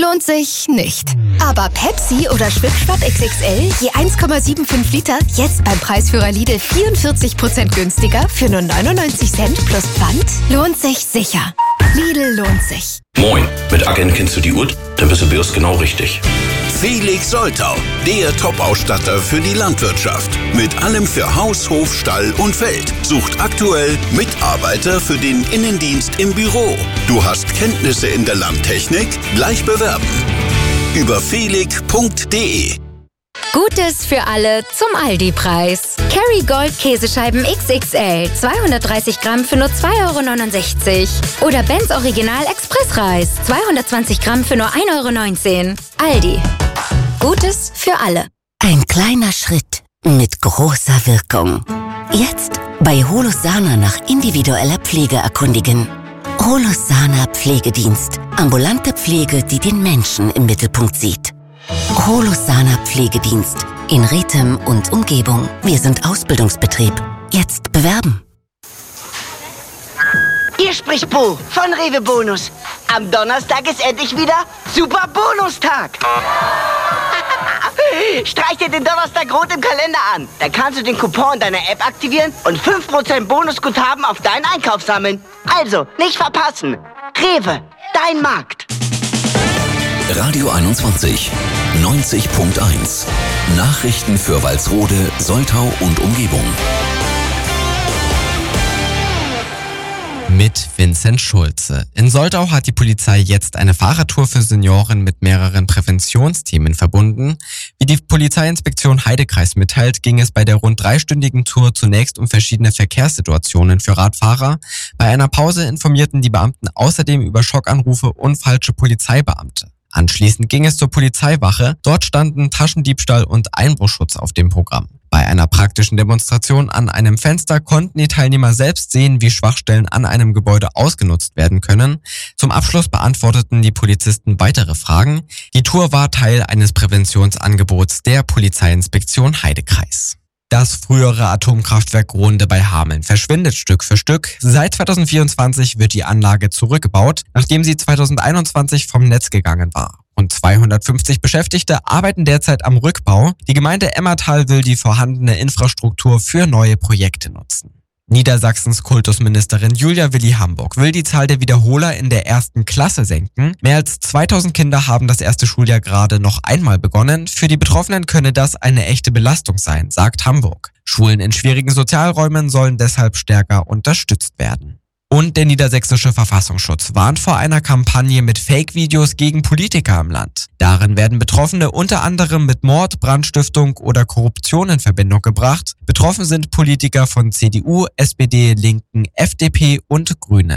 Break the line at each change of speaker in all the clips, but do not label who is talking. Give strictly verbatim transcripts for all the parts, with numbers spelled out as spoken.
lohnt sich nicht. Aber Pepsi oder Schwipschwapp X X L je eins Komma fünfundsiebzig Liter jetzt beim Preisführer Lidl vierundvierzig Prozent günstiger für nur neunundneunzig Cent plus Pfand lohnt sich sicher. Lidl lohnt sich.
Moin, mit Agent kennst du die Uhr? Dann bist du bei uns genau richtig.
Felix Soltau, der Top-Ausstatter für die Landwirtschaft. Mit allem für Haus, Hof, Stall und Feld. Sucht aktuell Mitarbeiter für den Innendienst im Büro. Du hast Kenntnisse in der Landtechnik? Gleich bewerben. Über felig punkt de.
Gutes für alle zum Aldi-Preis. Kerrygold Käsescheiben X X L, zweihundertdreißig Gramm für nur zwei Euro neunundsechzig. Oder Benz Original Expressreis, zweihundertzwanzig Gramm für nur ein Euro neunzehn. Aldi. Gutes für alle.
Ein kleiner Schritt mit großer Wirkung. Jetzt bei Holosana nach individueller Pflege erkundigen. Holosana Pflegedienst. Ambulante Pflege, die den Menschen im Mittelpunkt sieht. Holosana Pflegedienst. In Rethem und Umgebung. Wir sind Ausbildungsbetrieb. Jetzt bewerben.
Hier spricht Bo von Rewe Bonus. Am Donnerstag ist endlich wieder Super Bonustag. Streich dir den Donnerstag rot im Kalender an. Dann kannst du den Coupon in deiner App aktivieren und fünf Prozent Bonusguthaben auf deinen Einkauf sammeln. Also, nicht verpassen. Rewe, dein Markt.
Radio einundzwanzig, neunzig Punkt eins. Nachrichten für Walsrode, Soltau und Umgebung.
Mit Vincent Schulze. In Soltau hat die Polizei jetzt eine Fahrradtour für Senioren mit mehreren Präventionsthemen verbunden. Wie die Polizeiinspektion Heidekreis mitteilt, ging es bei der rund dreistündigen Tour zunächst um verschiedene Verkehrssituationen für Radfahrer. Bei einer Pause informierten die Beamten außerdem über Schockanrufe und falsche Polizeibeamte. Anschließend ging es zur Polizeiwache. Dort standen Taschendiebstahl und Einbruchschutz auf dem Programm. Bei einer praktischen Demonstration an einem Fenster konnten die Teilnehmer selbst sehen, wie Schwachstellen an einem Gebäude ausgenutzt werden können. Zum Abschluss beantworteten die Polizisten weitere Fragen. Die Tour war Teil eines Präventionsangebots der Polizeiinspektion Heidekreis. Das frühere Atomkraftwerk Runde bei Hameln verschwindet Stück für Stück. Seit zweitausendvierundzwanzig wird die Anlage zurückgebaut, nachdem sie zweitausendeinundzwanzig vom Netz gegangen war. Rund zweihundertfünfzig Beschäftigte arbeiten derzeit am Rückbau. Die Gemeinde Emmertal will die vorhandene Infrastruktur für neue Projekte nutzen. Niedersachsens Kultusministerin Julia Willi Hamburg will die Zahl der Wiederholer in der ersten Klasse senken. Mehr als zweitausend Kinder haben das erste Schuljahr gerade noch einmal begonnen. Für die Betroffenen könne das eine echte Belastung sein, sagt Hamburg. Schulen in schwierigen Sozialräumen sollen deshalb stärker unterstützt werden. Und der niedersächsische Verfassungsschutz warnt vor einer Kampagne mit Fake-Videos gegen Politiker im Land. Darin werden Betroffene unter anderem mit Mord, Brandstiftung oder Korruption in Verbindung gebracht. Betroffen sind Politiker von C D U, S P D, Linken, F D P und Grünen.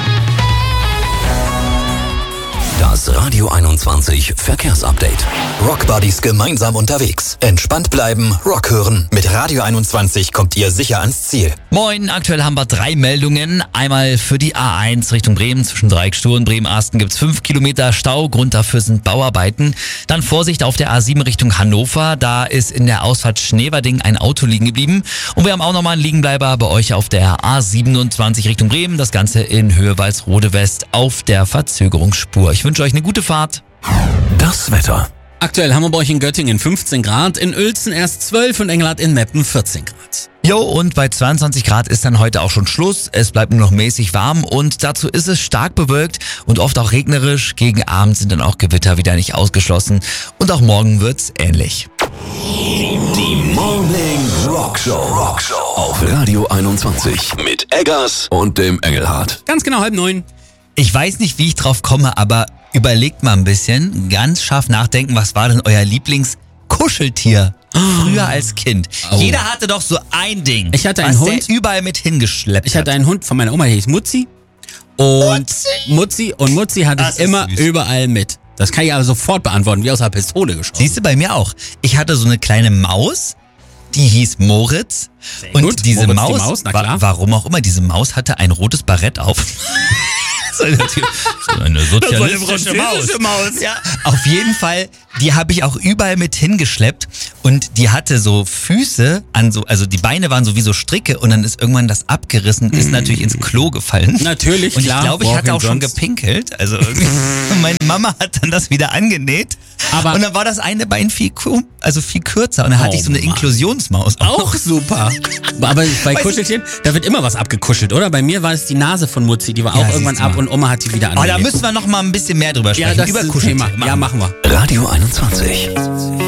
Das Radio einundzwanzig Verkehrsupdate. Rockbuddies gemeinsam unterwegs. Entspannt bleiben, Rock hören. Mit Radio einundzwanzig kommt ihr sicher ans Ziel.
Moin, aktuell haben wir drei Meldungen. Einmal für die A eins Richtung Bremen. Zwischen Dreieckstuhl und Bremen-Arsten gibt es fünf Kilometer Stau. Grund dafür sind Bauarbeiten. Dann Vorsicht auf der A sieben Richtung Hannover. Da ist in der Ausfahrt Schneverding ein Auto liegen geblieben. Und wir haben auch nochmal einen Liegenbleiber bei euch auf der A siebenundzwanzig Richtung Bremen. Das Ganze in Höhe Walsrode West auf der Verzögerungsspur. Ich wünsche euch eine gute Fahrt.
Das Wetter.
Aktuell haben wir bei euch in Göttingen fünfzehn Grad, in Uelzen erst zwölf und Engelhardt in Meppen vierzehn Grad.
Jo, und bei zweiundzwanzig Grad ist dann heute auch schon Schluss. Es bleibt nur noch mäßig warm und dazu ist es stark bewölkt und oft auch regnerisch. Gegen Abend sind dann auch Gewitter wieder nicht ausgeschlossen und auch morgen wird's ähnlich.
Die Morning Rockshow. Rockshow auf Radio einundzwanzig mit Eggers und dem Engelhardt.
Ganz genau halb neun.
Ich weiß nicht, wie ich drauf komme, aber überlegt mal ein bisschen, ganz scharf nachdenken, was war denn euer Lieblingskuscheltier früher als Kind? Oh. Jeder hatte doch so ein Ding,
ich hatte einen
was
Hund,
der überall mit hingeschleppt
Ich hatte
hat.
einen Hund von meiner Oma, der hieß Mutzi. Und Mutzi, Mutzi und Mutzi hatte das ich immer süß. Überall mit. Das kann ich aber sofort beantworten, wie aus einer Pistole geschossen.
Siehst du, bei mir auch. Ich hatte so eine kleine Maus, die hieß Moritz. Sehr und gut. diese Moritz, Maus, die Maus na klar. warum auch immer, diese Maus hatte ein rotes Barett auf. So eine sozialistische Maus. Maus. Ja, auf jeden Fall, die habe ich auch überall mit hingeschleppt. Und die hatte so Füße an so, also die Beine waren so wie so Stricke und dann ist irgendwann das abgerissen, ist natürlich ins Klo gefallen.
Natürlich,
und ich
klar.
glaube, ich hatte auch schon
sonst?
gepinkelt. Also irgendwie. Und meine Mama hat dann das wieder angenäht.
Aber
und dann war das eine Bein viel, also viel kürzer und dann hatte
Oh
ich so eine
Mann.
Inklusionsmaus.
Auch super. Aber bei
Weißt
Kuscheltieren, da wird immer was abgekuschelt, oder? Bei mir war es die Nase von Mutzi, die war
Ja,
auch irgendwann
siehst du
ab
mal.
und Oma hat die wieder
Aber
angelegt.
da müssen wir noch mal ein bisschen mehr drüber
ja,
sprechen.
das
Über
ist ein
Kuscheltiere.
Thema. Ja, machen wir.
Radio einundzwanzig.